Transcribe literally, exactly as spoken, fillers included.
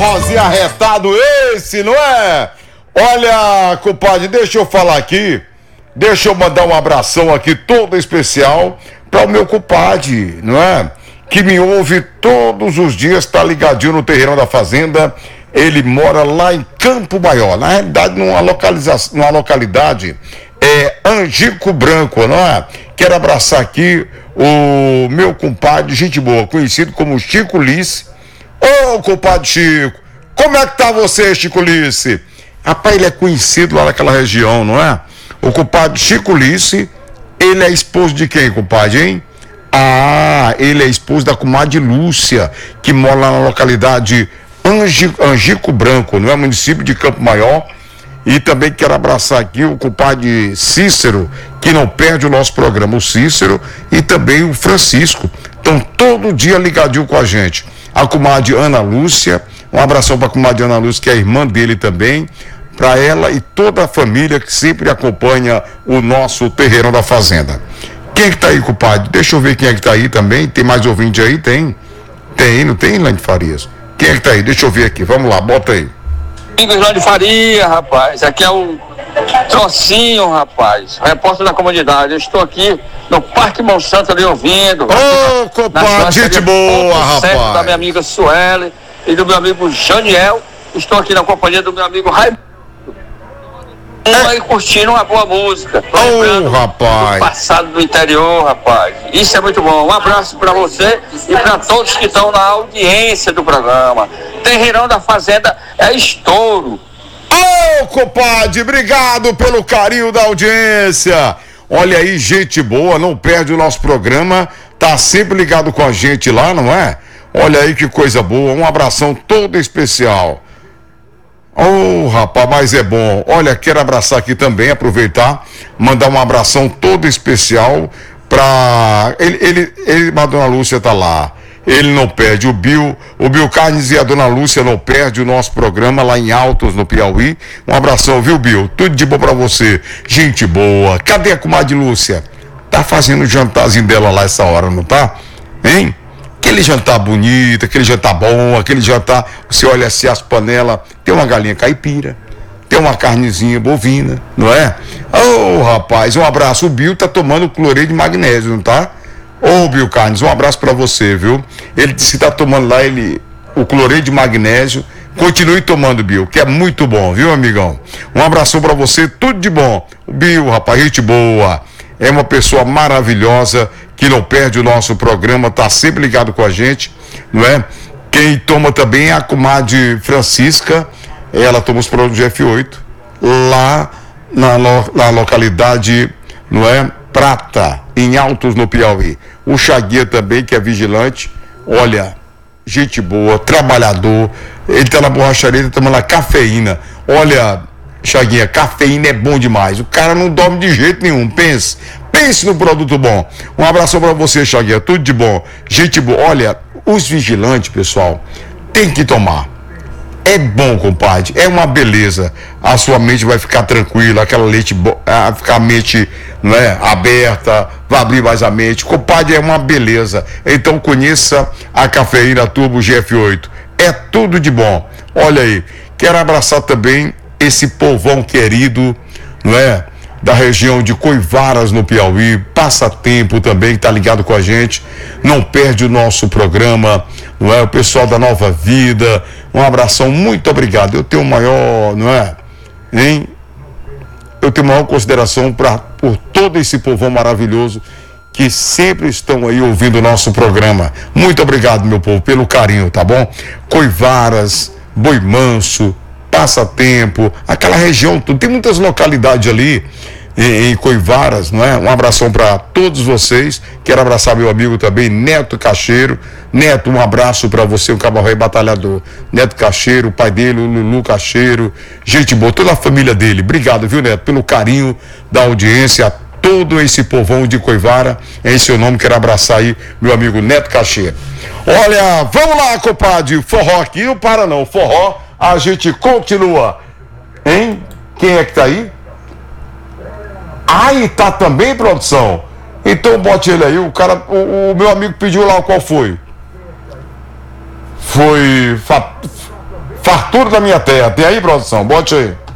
forrozinho arretado esse, não é? Olha, compadre, deixa eu falar aqui, deixa eu mandar um abração aqui todo especial para o meu compadre, não é? Que me ouve todos os dias, tá ligadinho no Terreirão da Fazenda. Ele mora lá em Campo Maior, na realidade numa localização, numa localidade é Angico Branco, não é? Quero abraçar aqui o meu compadre, gente boa, conhecido como Chico Lice. Ô, compadre Chico, como é que tá você, Chico Lice? Rapaz, ele é conhecido lá naquela região, não é? O compadre Chico Lice, ele é esposo de quem, compadre, hein? Ah, ele é esposo da comadre Lúcia, que mora lá na localidade Angico, Angico Branco, não é? Município de Campo Maior. E também quero abraçar aqui o compadre Cícero, que não perde o nosso programa, o Cícero, e também o Francisco. Estão todo dia ligadinho com a gente. A comadre Ana Lúcia, um abração para a comadre Ana Lúcia, que é a irmã dele também, para ela e toda a família que sempre acompanha o nosso Terreirão da Fazenda. Quem é que tá aí, compadre? Deixa eu ver quem é que tá aí também. Tem mais ouvinte aí? Tem? Tem, não tem, Lande Farias? Quem é que tá aí? Deixa eu ver aqui. Vamos lá, bota aí. Amigos lá de Faria, rapaz, aqui é o Trocinho, rapaz, repórter da comunidade. Eu estou aqui no Parque Monsanto ali ouvindo. Ô, compadre, gente boa, rapaz. Da minha amiga Sueli e do meu amigo Janiel. Estou aqui na companhia do meu amigo Raimundo. Estamos aí curtindo uma boa música. Ô, rapaz. Do passado do interior, rapaz. Isso é muito bom. Um abraço para você e para todos que estão na audiência do programa. Terreirão da Fazenda é estouro. Ô, compadre, obrigado pelo carinho da audiência. Olha aí, gente boa, não perde o nosso programa, tá sempre ligado com a gente lá, não é? Olha aí que coisa boa, um abração todo especial. Ô, oh, rapaz, mas é bom. Olha, quero abraçar aqui também, aproveitar, mandar um abração todo especial pra... Ele, ele, ele, a dona Lúcia tá lá. Ele não perde, o Bill, o Bill Carnes e a dona Lúcia não perde o nosso programa lá em Altos, no Piauí. Um abração, viu, Bill? Tudo de bom pra você. Gente boa. Cadê a comadre Lúcia? Tá fazendo o jantarzinho dela lá essa hora, não tá? Hein? Aquele jantar bonito, aquele jantar bom, aquele jantar, você olha assim as panelas, tem uma galinha caipira, tem uma carnezinha bovina, não é? Ô, oh, rapaz, um abraço. O Bill tá tomando cloreto de magnésio, não tá? Ô, oh, Bill Carnes, um abraço pra você, viu? Ele disse que tá tomando lá ele, o cloreto de magnésio. Continue tomando, Bill, que é muito bom, viu, amigão? Um abração pra você, tudo de bom. O Bill, rapaz, gente boa. É uma pessoa maravilhosa, que não perde o nosso programa, tá sempre ligado com a gente, não é? Quem toma também é a comadre Francisca, ela toma os produtos de F oito, lá na, na localidade, não é? Prata, em Altos, no Piauí. O Chaguia também, que é vigilante, olha, gente boa, trabalhador, ele tá na borracharia, ele toma lá cafeína, olha, Chaguinha, cafeína é bom demais, o cara não dorme de jeito nenhum, pense, pense no produto bom. Um abraço pra você, Chaguinha, tudo de bom, gente boa. Olha, os vigilantes, pessoal, tem que tomar. É bom, compadre, é uma beleza. A sua mente vai ficar tranquila, aquela leite, a ficar a mente, não é, aberta, vai abrir mais a mente. Compadre, é uma beleza. Então conheça a cafeína Turbo G F oito. É tudo de bom. Olha aí, quero abraçar também esse povão querido, não é? Da região de Coivaras, no Piauí, Passatempo também, tá ligado com a gente, não perde o nosso programa, não é? O pessoal da Nova Vida, um abração, muito obrigado. Eu tenho maior, não é? Hein? Eu tenho maior consideração pra, por todo esse povão maravilhoso que sempre estão aí ouvindo o nosso programa. Muito obrigado, meu povo, pelo carinho, tá bom? Coivaras, Boi Manso, Passatempo, aquela região, tem muitas localidades ali em, em Coivaras, não é? Um abração para todos vocês. Quero abraçar meu amigo também, Neto Cacheiro. Neto, um abraço para você, um cabaré batalhador. Neto Cacheiro, o pai dele, o Lulu Cacheiro, gente boa, toda a família dele. Obrigado, viu, Neto, pelo carinho da audiência, todo esse povão de Coivara, é esse o nome, quero abraçar aí meu amigo Neto Cacheiro. Olha, vamos lá, compadre, forró aqui não para não, forró a gente continua, hein? Quem é que tá aí? Aí tá também, produção. Então bote ele aí, o cara, o, o meu amigo pediu lá qual foi. Foi Fa, Fartura da minha terra. Tem aí, produção? Bote aí.